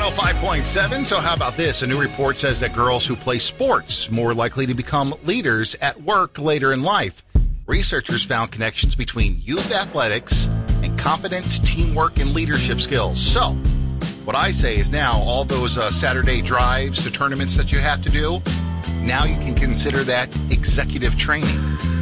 105.7. So how about this? A new report says that girls who play sports more likely to become leaders at work later in life. Researchers found connections between youth athletics and confidence, teamwork, and leadership skills. So what I say is now all those Saturday drives to tournaments that you have to do, now you can consider that executive training.